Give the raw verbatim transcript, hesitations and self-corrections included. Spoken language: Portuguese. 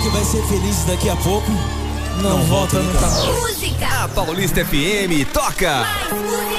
que vai ser feliz daqui a pouco. Não, não volta nunca mais. Música. A Paulista F M toca. Mais música.